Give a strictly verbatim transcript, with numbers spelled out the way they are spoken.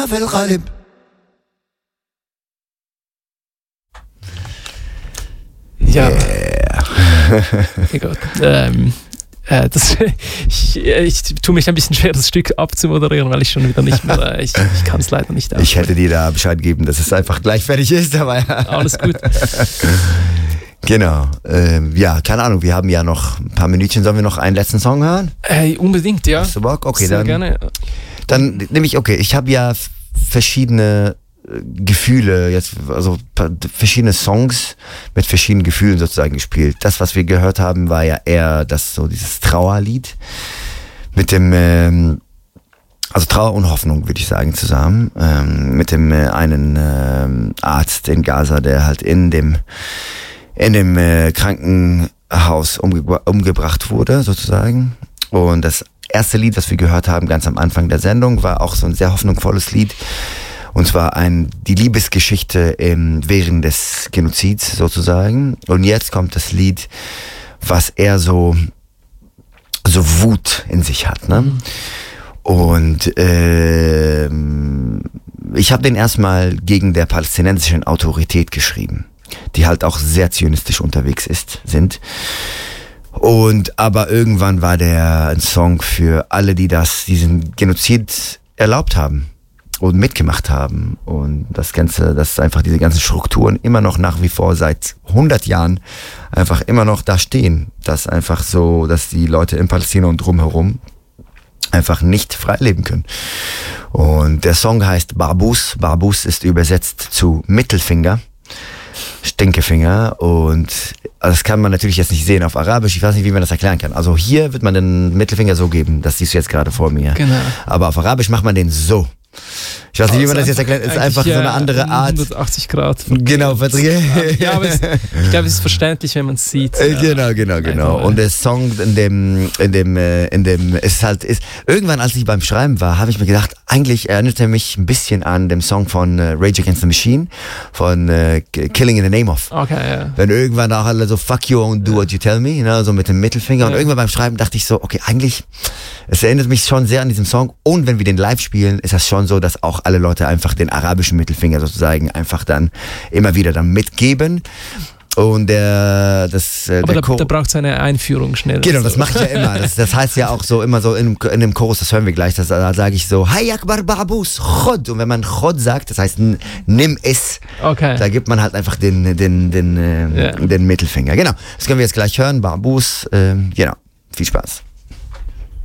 في القلب. Ja. Yeah. Oh Gott. Ähm, äh, das, ich, ich tue mich ein bisschen schwer, das Stück abzumoderieren, weil ich schon wieder nicht mehr, äh, ich, ich kann es leider nicht. Ich hätte dir da Bescheid geben, dass es einfach gleich fertig ist, aber alles gut. Genau. Ähm, ja, keine Ahnung, wir haben ja noch ein paar Minütchen. Sollen wir noch einen letzten Song hören? Hey, unbedingt, ja. Hast du Bock? Okay, sehr dann, gerne. Dann nehme ich, okay, ich habe ja f- verschiedene äh, Gefühle, jetzt, also pa- verschiedene Songs mit verschiedenen Gefühlen sozusagen gespielt. Das, was wir gehört haben, war ja eher das so dieses Trauerlied mit dem, ähm, also Trauer und Hoffnung, würde ich sagen, zusammen. Ähm, mit dem äh, einen ähm, Arzt in Gaza, der halt in dem in dem äh, Krankenhaus umge- umgebracht wurde, sozusagen. Und das erste Lied, was wir gehört haben, ganz am Anfang der Sendung, war auch so ein sehr hoffnungsvolles Lied. Und zwar ein, die Liebesgeschichte im, während des Genozids, sozusagen. Und jetzt kommt das Lied, was eher so, so Wut in sich hat, ne? Mhm. Und äh, ich habe den erstmal gegen der palästinensischen Autorität geschrieben, die halt auch sehr zionistisch unterwegs ist, sind. Und aber irgendwann war der ein Song für alle, die das, diesen Genozid erlaubt haben und mitgemacht haben. Und das Ganze, dass einfach diese ganzen Strukturen immer noch nach wie vor seit hundert Jahren einfach immer noch da stehen. Dass einfach so, dass die Leute in Palästina und drumherum einfach nicht frei leben können. Und der Song heißt Barbus. Barbus ist übersetzt zu Mittelfinger. Stinkefinger, und das kann man natürlich jetzt nicht sehen auf Arabisch, ich weiß nicht, wie man das erklären kann. Also hier wird man den Mittelfinger so geben, das siehst du jetzt gerade vor mir. Genau. Aber auf Arabisch macht man den so. Ich weiß nicht, wie man das jetzt erklärt, es ist einfach so eine andere Art. hundertachtzig Grad. Genau, ja, aber es, ich glaube, es ist verständlich, wenn man es sieht. Äh, genau, genau, genau. Und der Song in dem, in dem, in dem, ist halt, ist, irgendwann, als ich beim Schreiben war, habe ich mir gedacht, eigentlich erinnert er mich ein bisschen an den Song von uh, Rage Against the Machine, von uh, Killing in the Name of. Okay, ja. Wenn irgendwann auch alle so, fuck you and do what you tell me, you know, so mit dem Mittelfinger. Ja. Und irgendwann beim Schreiben dachte ich so, okay, eigentlich, es erinnert mich schon sehr an diesen Song. Und wenn wir den live spielen, ist das schon so, dass auch alle Leute einfach den arabischen Mittelfinger sozusagen einfach dann immer wieder dann mitgeben. Und der, das, Aber der da, da braucht es eine Einführung schnell. Genau, das mache ich ja immer. Das, das heißt ja auch so immer so in, in dem Chorus, das hören wir gleich, das, da sage ich so, Hay Akbar Barbus, Chod. Und wenn man Chod sagt, das heißt nimm es, okay. Da gibt man halt einfach den, den, den, äh, yeah. den Mittelfinger. Genau, das können wir jetzt gleich hören, Barbus, äh, genau, viel Spaß.